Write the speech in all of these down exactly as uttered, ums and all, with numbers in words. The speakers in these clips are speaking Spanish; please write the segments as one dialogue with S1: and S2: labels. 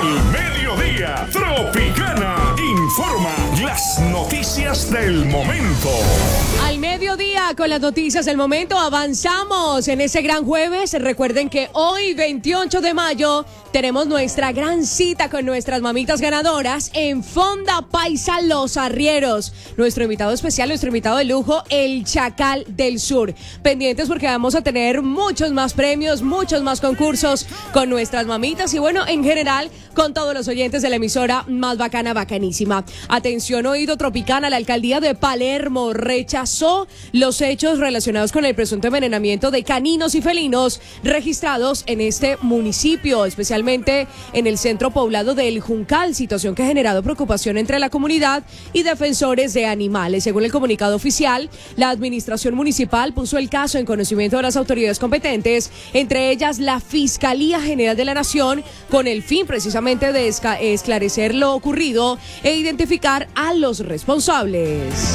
S1: Al mediodía, Tropicana informa las noticias del momento.
S2: Al mediodía, con las noticias del momento, avanzamos en ese gran jueves. Recuerden que hoy, veintiocho de mayo, tenemos nuestra gran cita con nuestras mamitas ganadoras en Fonda Paisa Los Arrieros. Nuestro invitado especial, nuestro invitado de lujo, el Chacal del Sur. Pendientes porque vamos a tener muchos más premios, muchos más concursos con nuestras mamitas y bueno, en general, con todos los oyentes de la emisora más bacana, bacanísima. Atención, oído Tropicana, la alcaldía de Palermo rechazó los hechos relacionados con el presunto envenenamiento de caninos y felinos registrados en este municipio, especialmente en el centro poblado de El Juncal, situación que ha generado preocupación entre la comunidad y defensores de animales. Según el comunicado oficial, la administración municipal puso el caso en conocimiento de las autoridades competentes, entre ellas la Fiscalía General de la Nación, con el fin precisamente de esclarecer lo ocurrido e identificar a los responsables.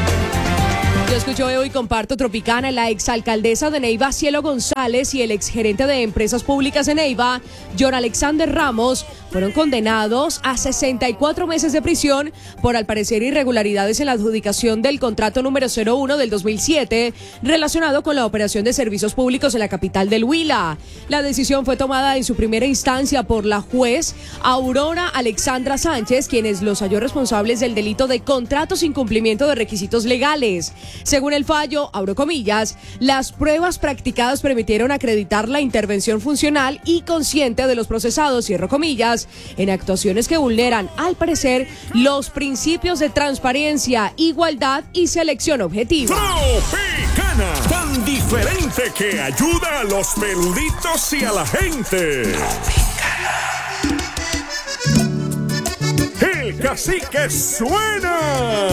S2: Yo escucho, veo y comparto Tropicana. La exalcaldesa de Neiva, Cielo González, y el exgerente de Empresas Públicas de Neiva, John Alexander Ramos, fueron condenados a sesenta y cuatro meses de prisión por, al parecer, irregularidades en la adjudicación del contrato número cero uno del dos mil siete relacionado con la operación de servicios públicos en la capital del Huila. La decisión fue tomada en su primera instancia por la juez Aurora Alexandra Sánchez, quienes los halló responsables del delito de contrato sin cumplimiento de requisitos legales. Según el fallo, abro comillas, las pruebas practicadas permitieron acreditar la intervención funcional y consciente de los procesados, cierro comillas, en actuaciones que vulneran, al parecer, los principios de transparencia, igualdad y selección objetiva.
S1: Tropicana, tan diferente que ayuda a los peluditos y a la gente. Tropicana. El cacique suena.